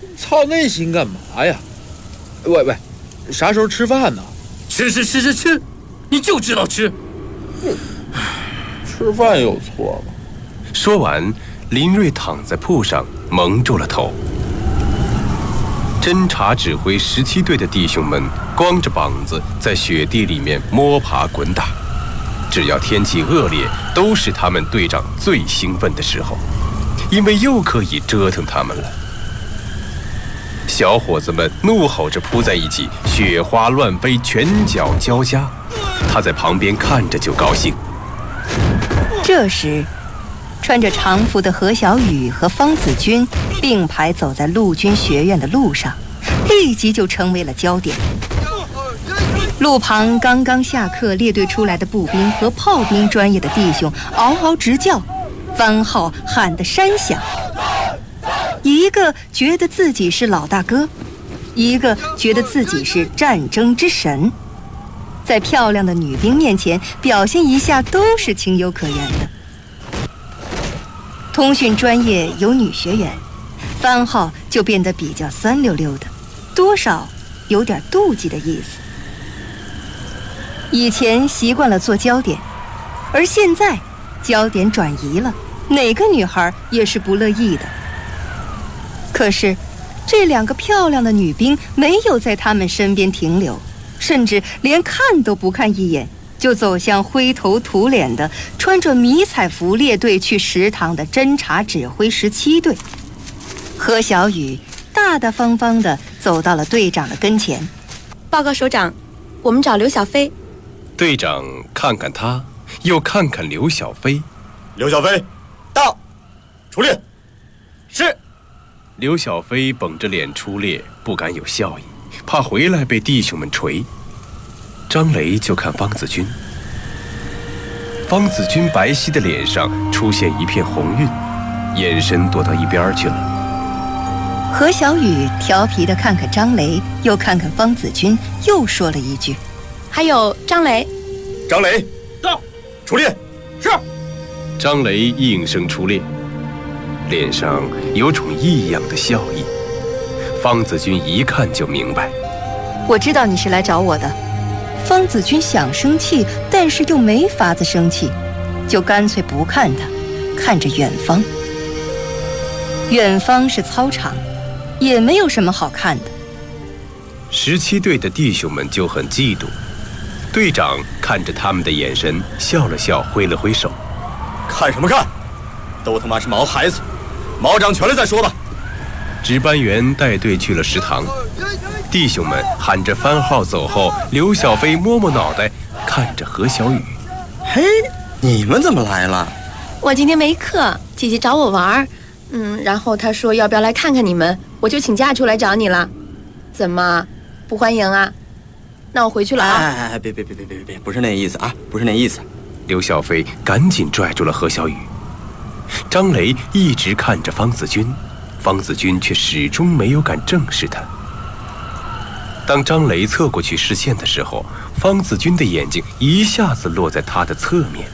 操那心干嘛呀？喂，啥时候吃饭呢？ 吃，你就知道吃。 吃饭有错吗？ 说完，林瑞躺在铺上蒙住了头。侦察指挥17队的弟兄们光着膀子在雪地里面摸爬滚打，只要天气恶劣，都是他们队长最兴奋的时候，因为又可以折腾他们了。小伙子们怒吼着扑在一起，雪花乱飞，拳脚交加。他在旁边看着就高兴。 这时，穿着长服的何小雨和方子军并排走在陆军学院的路上，立即就成为了焦点。路旁刚刚下课列队出来的步兵和炮兵专业的弟兄嗷嗷直叫，番号喊得山响。一个觉得自己是老大哥，一个觉得自己是战争之神，在漂亮的女兵面前表现一下都是情有可原的。通讯专业有女学员，番号就变得比较酸溜溜的，多少有点妒忌的意思。以前习惯了做焦点，而现在焦点转移了，哪个女孩也是不乐意的。可是这两个漂亮的女兵没有在他们身边停留，甚至连看都不看一眼，就走向灰头土脸的穿着迷彩服列队去食堂的侦察指挥17队。何小雨大大方方地走到了队长的跟前。 报告首长，我们找刘小飞。 队长看看他，又看看刘小飞。 刘小飞，到，出列。是。 刘小飞绷着脸出列，不敢有笑意，怕回来被弟兄们锤。张雷就看方子军，方子军白皙的脸上出现一片红晕，眼神躲到一边去了。 何小雨调皮地看看张雷，又看看方子军，又说了一句：“ 还有张雷。” 张雷，到，出列。是。 张雷应声出列，脸上有种异样的笑意。方子军一看就明白， 我知道你是来找我的。方子军想生气，但是又没法子生气，就干脆不看他，看着远方。远方是操场，也没有什么好看的。 17队的弟兄们就很嫉妒，队长看着他们的眼神笑了笑，挥了挥手。 看什么看？都他妈是毛孩子，毛长全了再说吧。 值班员带队去了食堂，弟兄们喊着番号走后，刘小飞摸摸脑袋，看着何小雨。 嘿，你们怎么来了？ 我今天没课，姐姐找我玩，然后她说要不要来看看你们，我就请假出来找你了。怎么，不欢迎啊？那我回去了啊！ 哎，别，不是那意思啊，不是那意思。 刘小飞赶紧拽住了何小雨。张雷一直看着方子军，方子军却始终没有敢正视他。当张雷侧过去视线的时候，方子军的眼睛一下子落在他的侧面。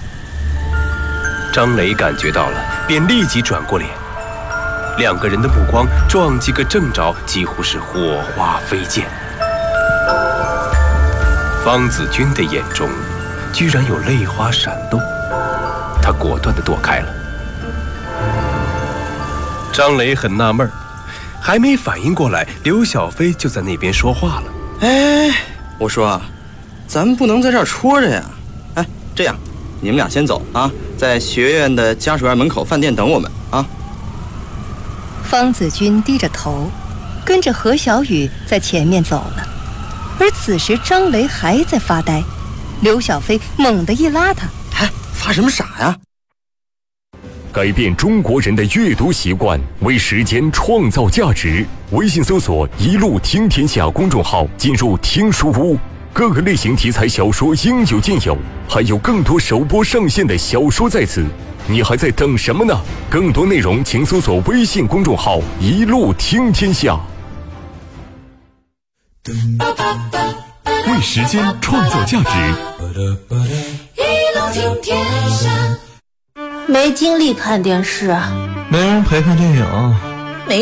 张雷感觉到了，便立即转过脸。两个人的目光撞击个正着，几乎是火花飞溅。方子军的眼中居然有泪花闪动，他果断地躲开了。张雷很纳闷，还没反应过来，刘小飞就在那边说话了。 哎，我说，咱们不能在这儿戳着呀。哎，这样，你们俩先走啊，在学院的家属院门口饭店等我们啊。 方子军低着头，跟着何小雨在前面走了。而此时张雷还在发呆，刘小飞猛地一拉他：“ 哎，发什么傻呀？” 改变中国人的阅读习惯，为时间创造价值。微信搜索“一路听天下”公众号，进入听书屋，各个类型题材小说应有尽有，还有更多首播上线的小说在此。你还在等什么呢？更多内容请搜索微信公众号“一路听天下”。为时间创造价值。 一路听天下。 没精力看电视， 没人陪看电影，